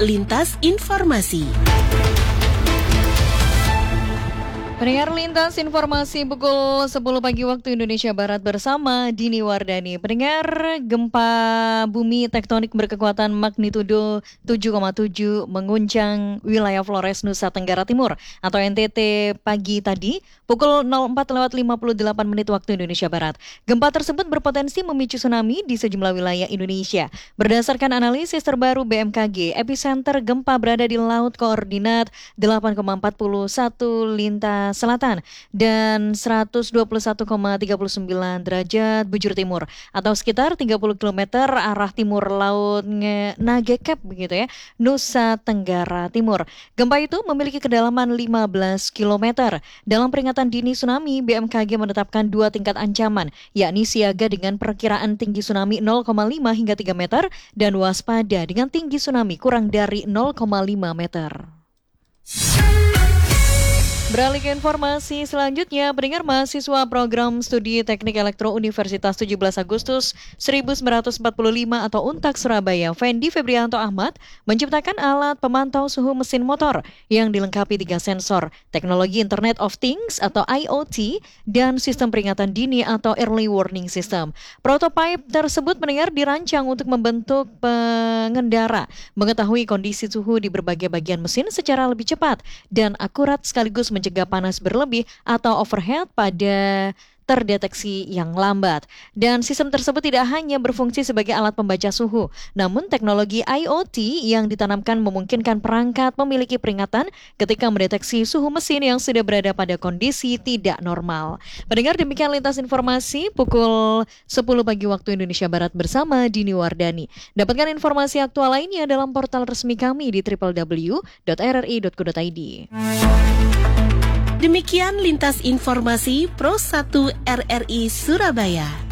Lintas Informasi. Pendengar Lintas Informasi pukul 10 pagi waktu Indonesia Barat bersama Dini Wardani. Pendengar, gempa bumi tektonik berkekuatan magnitudo 7,7 mengguncang wilayah Flores, Nusa Tenggara Timur atau NTT pagi tadi pukul 04.58 waktu Indonesia Barat. Gempa tersebut berpotensi memicu tsunami di sejumlah wilayah Indonesia. Berdasarkan analisis terbaru BMKG, epicenter gempa berada di laut koordinat 8,41 lintas selatan dan 121,39 derajat bujur timur atau sekitar 30 km arah timur laut Nagekep begitu ya, Nusa Tenggara Timur. Gempa itu memiliki kedalaman 15 km. Dalam peringatan dini tsunami, BMKG menetapkan 2 tingkat ancaman, yakni siaga dengan perkiraan tinggi tsunami 0,5 hingga 3 meter dan waspada dengan tinggi tsunami kurang dari 0,5 meter. Beralih ke informasi selanjutnya, pendengar mahasiswa program studi teknik elektro Universitas 17 Agustus 1945 atau UNTAK Surabaya, Fendi Febrianto Ahmad, menciptakan alat pemantau suhu mesin motor yang dilengkapi 3 sensor, teknologi Internet of Things atau IoT, dan sistem peringatan dini atau Early Warning System. Prototipe tersebut pendengar dirancang untuk membentuk pengendara mengetahui kondisi suhu di berbagai bagian mesin secara lebih cepat dan akurat sekaligus mencegah panas berlebih atau overheat pada terdeteksi yang lambat. Dan sistem tersebut tidak hanya berfungsi sebagai alat pembaca suhu, namun teknologi IoT yang ditanamkan memungkinkan perangkat memiliki peringatan ketika mendeteksi suhu mesin yang sudah berada pada kondisi tidak normal. Pendengar, demikian Lintas Informasi pukul 10 pagi waktu Indonesia Barat bersama Dini Wardani. Dapatkan informasi aktual lainnya dalam portal resmi kami di www.rri.co.id. Demikian Lintas Informasi Pro 1 RRI Surabaya.